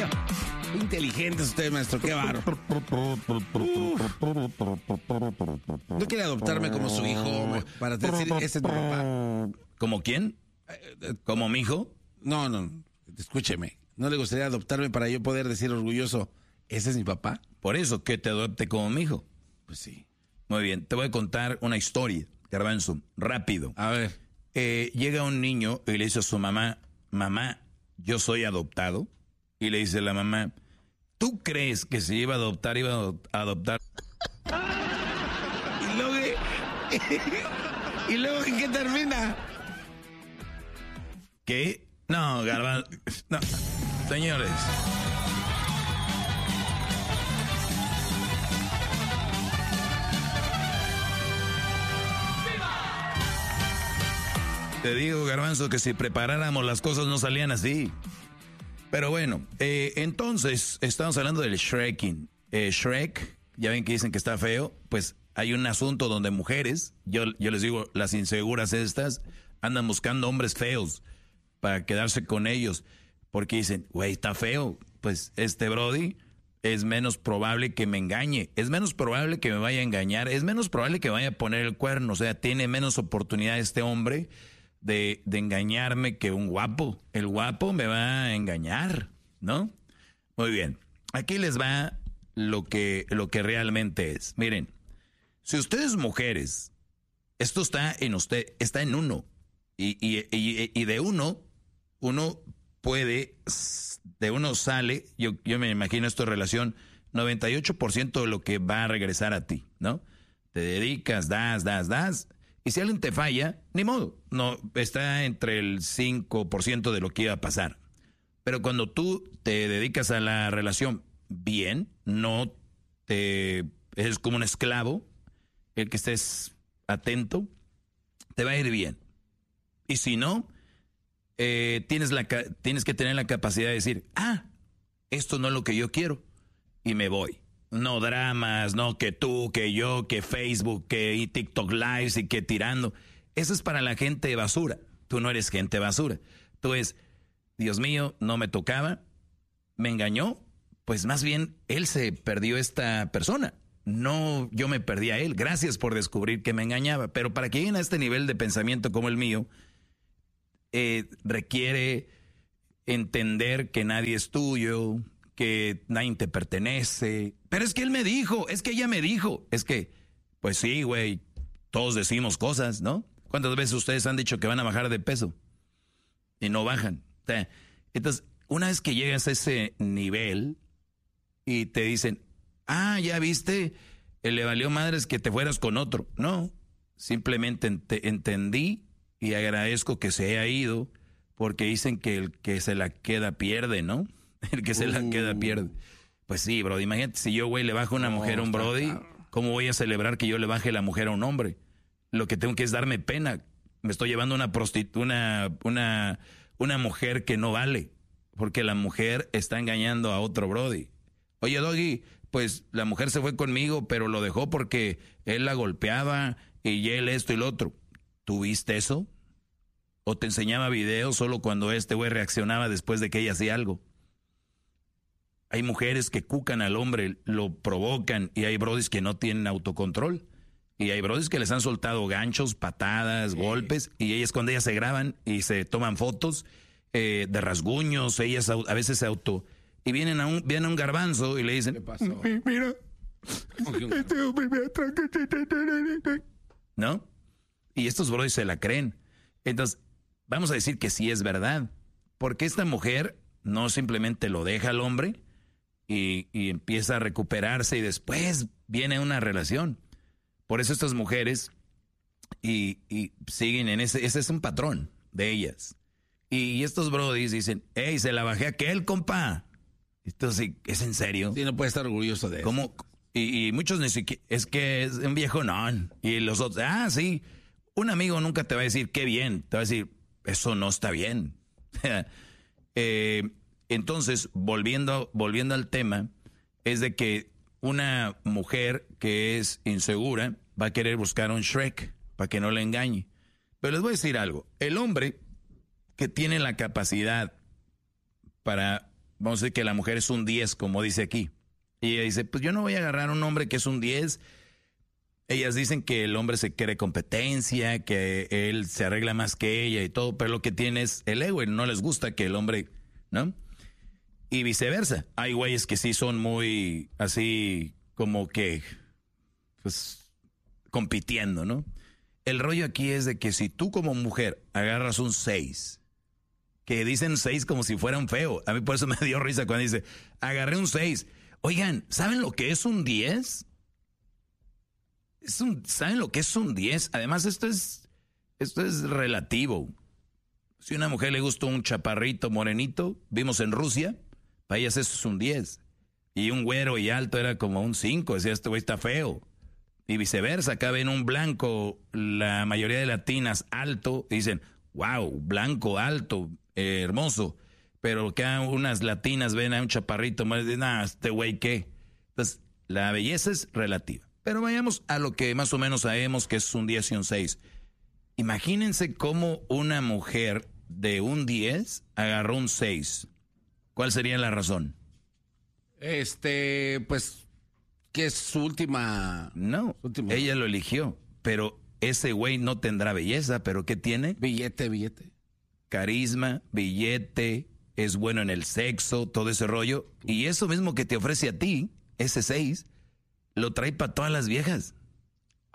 Qué inteligente es usted, maestro, qué bárbaro. ¿No quiere adoptarme como su hijo para decir, ese es mi papá? ¿Como quién? ¿Como mi hijo? No, escúcheme. ¿No le gustaría adoptarme para yo poder decir orgulloso, ese es mi papá? Por eso, que te adopte como mi hijo. Pues sí. Muy bien, te voy a contar una historia, Garbanzo, rápido. A ver. Llega un niño y le dice a su mamá, mamá, yo soy adoptado. Y le dice la mamá, ¿tú crees que si iba a adoptar, iba a adoptar? ¿Y luego en qué termina? ¿Qué? No, Garbanzo, no. Señores. Te digo, Garbanzo, que si preparáramos las cosas no salían así. Pero bueno, entonces estamos hablando del Shreking. Shrek, ya ven que dicen que está feo, pues hay un asunto donde mujeres, yo les digo, las inseguras estas, andan buscando hombres feos para quedarse con ellos. Porque dicen, güey, está feo. Pues este Brody es menos probable que me engañe. Es menos probable que me vaya a engañar. Es menos probable que vaya a poner el cuerno. O sea, tiene menos oportunidad este hombre de engañarme que un guapo. El guapo me va a engañar, ¿no? Muy bien. Aquí les va lo que realmente es. Miren, si ustedes mujeres, esto está en usted, está en uno. Y de uno puede, de uno sale, yo me imagino esto en relación, 98% de lo que va a regresar a ti, ¿no? Te dedicas, das. Y si alguien te falla, ni modo, no, está entre el 5% de lo que iba a pasar. Pero cuando tú te dedicas a la relación bien, no te eres como un esclavo, el que estés atento, te va a ir bien. Y si no, tienes que tener la capacidad de decir, esto no es lo que yo quiero, y me voy. No dramas, no que tú, que yo, que Facebook, que TikTok Lives y que tirando. Eso es para la gente basura. Tú no eres gente basura. Tú es, Dios mío, no me tocaba, me engañó, pues más bien él se perdió esta persona. No, yo me perdí a él. Gracias por descubrir que me engañaba. Pero para que lleguen a este nivel de pensamiento como el mío, requiere entender que nadie es tuyo, que nadie te pertenece. Pero es que él me dijo, es que ella me dijo. Es que, pues sí, güey, todos decimos cosas, ¿no? ¿Cuántas veces ustedes han dicho que van a bajar de peso? Y no bajan. O sea, entonces, una vez que llegas a ese nivel y te dicen, ya viste, le valió madres que te fueras con otro. No, simplemente entendí y agradezco que se haya ido, porque dicen que el que se la queda pierde, ¿no? El que se la queda pierde. Pues sí, Brody, imagínate si yo, güey, le bajo a una mujer a un Brody, ¿cómo voy a celebrar que yo le baje la mujer a un hombre? Lo que tengo que es darme pena. Me estoy llevando una mujer que no vale, porque la mujer está engañando a otro Brody. Oye, Doggy, pues la mujer se fue conmigo, pero lo dejó porque él la golpeaba y él esto y lo otro. ¿Tú viste eso? ¿O te enseñaba videos solo cuando este güey reaccionaba después de que ella hacía algo? Hay mujeres que cucan al hombre, lo provocan, y hay brodis que no tienen autocontrol. Y hay brodis que les han soltado ganchos, patadas, golpes, y ellas cuando ellas se graban y se toman fotos de rasguños, ellas a veces se auto... Y vienen a un garbanzo y le dicen, ¿qué pasó? Mira, este hombre me atraca. ¿No? Y estos brodis se la creen. Entonces, vamos a decir que sí es verdad. Porque esta mujer no simplemente lo deja al hombre y empieza a recuperarse y después viene una relación. Por eso estas mujeres y siguen en ese es un patrón de ellas. Y estos brodis dicen, hey, se la bajé a aquel, compa. Esto sí, ¿es en serio? Sí, no puede estar orgulloso de eso. ¿Cómo? Y muchos ni siquiera, es que es un viejo no. Y los otros, sí. Un amigo nunca te va a decir, qué bien. Te va a decir, eso no está bien. Entonces, volviendo al tema, es de que una mujer que es insegura va a querer buscar un Shrek para que no le engañe. Pero les voy a decir algo. El hombre que tiene la capacidad para vamos a decir que la mujer es un 10, como dice aquí. Y ella dice, pues yo no voy a agarrar a un hombre que es un 10. Ellas dicen que el hombre se cree competencia, que él se arregla más que ella y todo, pero lo que tiene es el ego, y no les gusta que el hombre, ¿no? Y viceversa. Hay güeyes que sí son muy así como que, pues, compitiendo, ¿no? El rollo aquí es de que si tú como mujer agarras un 6, que dicen 6 como si fuera un feo. A mí por eso me dio risa cuando dice, agarré un 6. Oigan, ¿saben lo que es un 10? ¿Saben lo que es un 10? Además, esto es relativo. Si a una mujer le gusta un chaparrito morenito, vimos en Rusia, para ellas eso es un 10. Y un güero y alto era como un 5, decía, este güey está feo. Y viceversa, acá ven un blanco, la mayoría de latinas alto, y dicen, wow, blanco, alto, hermoso. Pero acá unas latinas ven a un chaparrito, más dicen, este güey, ¿qué? Entonces, la belleza es relativa. Pero vayamos a lo que más o menos sabemos que es un 10 y un 6. Imagínense cómo una mujer de un 10 agarró un 6. ¿Cuál sería la razón? Pues, que es su última... No, ella lo eligió, pero ese güey no tendrá belleza, pero ¿qué tiene? Billete. Carisma, billete, es bueno en el sexo, todo ese rollo. Y eso mismo que te ofrece a ti, ese 6, lo trae para todas las viejas.